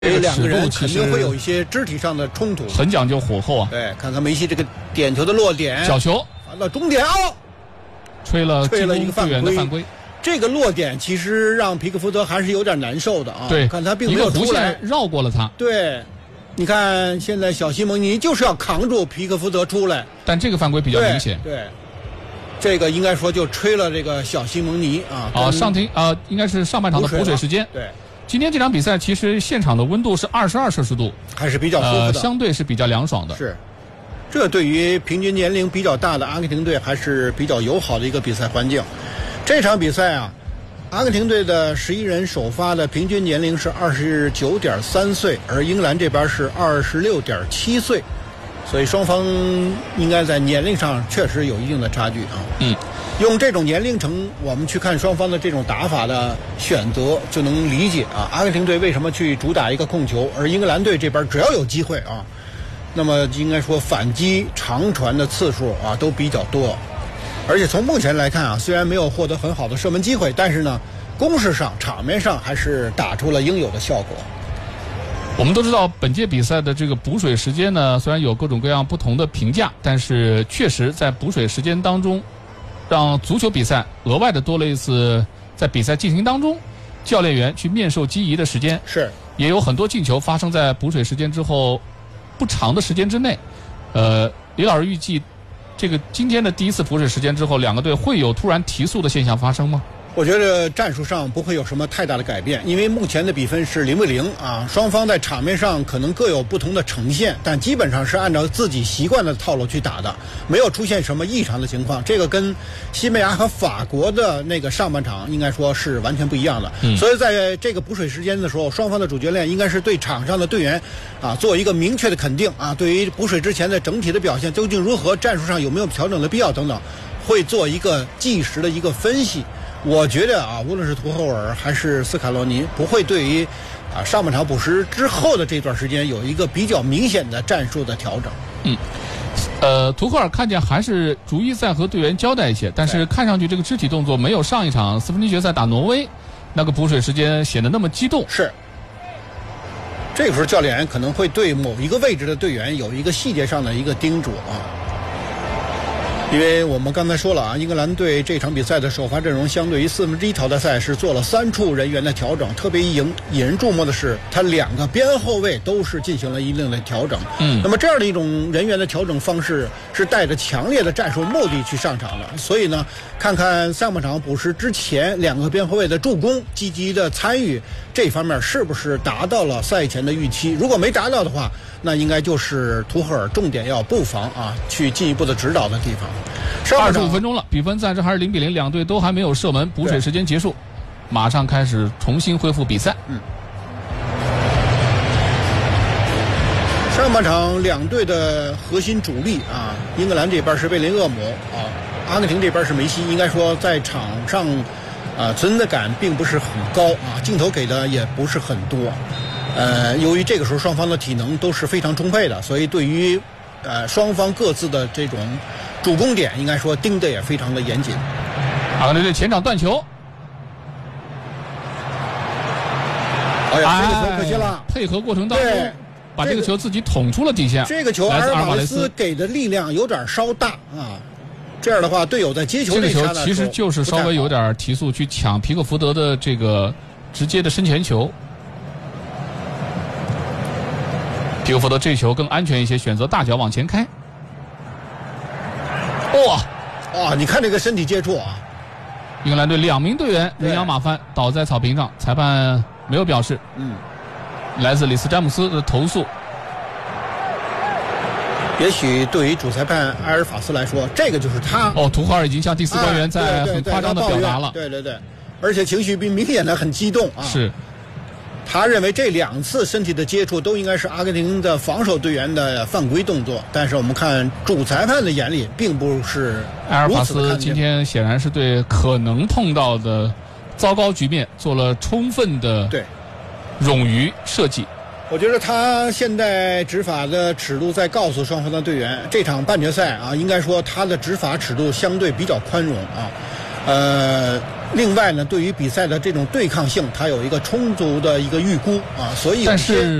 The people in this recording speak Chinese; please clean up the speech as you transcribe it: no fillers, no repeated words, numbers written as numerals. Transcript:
这两个人肯定会有一些肢体上的冲突， 很讲究火候啊。 对，看看梅西这个点球的落点， 角球完了终点哦， 吹了一个队员的犯规。 这个落点其实让皮克福德还是有点难受的啊。 对， 看他并没有出来， 绕过了他。 对，你看现在小西蒙尼就是要扛住皮克福德出来， 但这个犯规比较明显。 对，这个应该说就吹了这个小西蒙尼啊。 上庭应该是上半场的补水时间。 对。 今天这场比赛其实现场的温度是22摄氏度， 还是比较舒服的， 相对是比较凉爽的。 是，这对于平均年龄比较大的阿根廷队还是比较友好的一个比赛环境。这场比赛啊，阿根廷队的11人首发的平均年龄是29.3岁，而英格兰这边是26.7岁，所以双方应该在年龄上确实有一定的差距啊。用这种年龄层，我们去看双方的这种打法的选择，就能理解啊，阿根廷队为什么去主打一个控球，而英格兰队这边只要有机会啊，那么应该说反击长传的次数啊都比较多。而且从目前来看啊，虽然没有获得很好的射门机会，但是呢，攻势上、场面上还是打出了应有的效果。 我们都知道，本届比赛的这个补水时间呢，虽然有各种各样不同的评价，但是确实在补水时间当中，让足球比赛额外的多了一次在比赛进行当中，教练员去面授机宜的时间。 是， 也有很多进球发生在补水时间之后不长的时间之内。李老师预计，这个今天的第一次补水时间之后，两个队会有突然提速的现象发生吗？ 我觉得战术上不会有什么太大的改变，因为目前的比分是0-0啊，双方在场面上可能各有不同的呈现，但基本上是按照自己习惯的套路去打的，没有出现什么异常的情况。这个跟西班牙和法国的那个上半场应该说是完全不一样的。所以在这个补水时间的时候，双方的主教练应该是对场上的队员啊做一个明确的肯定啊，对于补水之前的整体的表现究竟如何，战术上有没有调整的必要等等，会做一个即时的一个分析。我觉得啊，无论是图赫尔还是斯卡罗尼，不会对于上半场补时之后的这段时间有一个比较明显的战术的调整。 图赫尔看见还是逐一在和队员交代一些，但是看上去这个肢体动作没有上一场四分之一决赛打挪威那个补水时间显得那么激动。 是，这个时候教练员可能会对某一个位置的队员有一个细节上的一个叮嘱啊。因为我们刚才说了啊，英格兰队这场比赛的首发阵容相对于四分之一淘汰赛是做了3处人员的调整，特别引人注目的是，他2个边后卫都是进行了一定的调整。那么这样的一种人员的调整方式是带着强烈的战术目的去上场的，所以呢，看看上半场补时之前2个边后卫的助攻、积极的参与这方面是不是达到了赛前的预期？如果没达到的话，那应该就是图赫尔重点要布防啊，去进一步的指导的地方。 25分钟了，比分暂时还是0-0，两队都还没有射门，补水时间结束，马上开始重新恢复比赛。 上半场两队的核心主力啊，英格兰这边是贝林厄姆啊，阿根廷这边是梅西，应该说在场上存在感并不是很高啊，镜头给的也不是很多。由于这个时候双方的体能都是非常充沛的，所以对于双方各自的这种主攻点，应该说盯得也非常的严谨。 阿根廷队前场断球， 哎呀，这个球可惜了。 配合过程当中，把这个球自己捅出了底线。 这个球阿尔马雷斯给的力量有点稍大啊，这样的话，队友在接球这个球其实就是稍微有点提速去抢皮克福德的这个直接的身前球。皮克福德这球更安全一些，选择大脚往前开。 哇，你看这个身体接触啊！ 英格兰队2名队员人仰马翻倒在草坪上，裁判没有表示。来自里斯詹姆斯的投诉。 也许对于主裁判埃尔法斯来说，这个就是他。 图赫尔已经向第4官员在很夸张的表达了。 对，而且情绪明显的很激动啊。 是。 他认为这2次身体的接触都应该是阿根廷的防守队员的犯规动作，但是我们看主裁判的眼里并不是埃尔法斯今天显然是对可能碰到的糟糕局面做了充分的冗余设计。 我觉得他现在执法的尺度在告诉双方的队员，这场半决赛啊，应该说他的执法尺度相对比较宽容啊。 另外呢，对于比赛的这种对抗性，它有一个充足的一个预估啊，所以但是